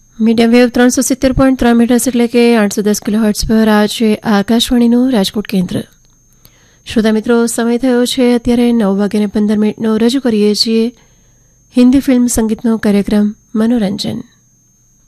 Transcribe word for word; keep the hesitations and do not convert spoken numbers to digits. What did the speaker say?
Medium wave ત્રણસો સિત્તેર point ત્રણ મીટર્સ એટલે કે આઠસો દસ કિલો હર્ટ્ઝ પર આજે આકાશવાણીનું રાજકોટ કેન્દ્ર. શ્રોતા મિત્રો, સમય થયો છે અત્યારે નવ વાગ્યાને પંદર મિનિટનો. રજૂ કરીએ છીએ હિન્દી ફિલ્મ સંગીતનો કાર્યક્રમ મનોરંજન.